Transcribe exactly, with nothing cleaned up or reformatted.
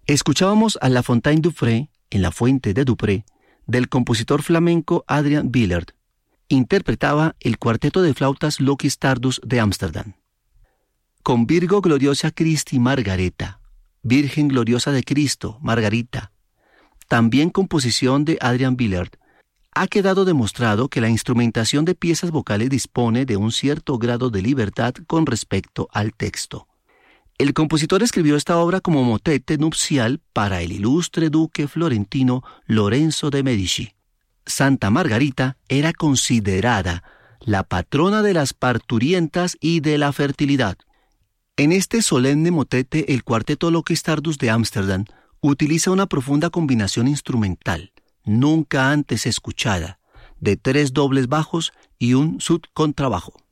Escuchábamos a La Fontaine Dufray, en La Fuente de Dupré, del compositor flamenco Adrian Billard. Interpretaba el cuarteto de flautas Locis Tardus de Ámsterdam. Con Virgo gloriosa Christi Margareta, Virgen gloriosa de Cristo, Margarita, también composición de Adrian Billard, ha quedado demostrado que la instrumentación de piezas vocales dispone de un cierto grado de libertad con respecto al texto. El compositor escribió esta obra como motete nupcial para el ilustre duque florentino Lorenzo de Medici. Santa Margarita era considerada la patrona de las parturientas y de la fertilidad. En este solemne motete, el cuarteto Locis Tardus de Ámsterdam utiliza una profunda combinación instrumental, nunca antes escuchada, de tres dobles bajos y un subcontrabajo.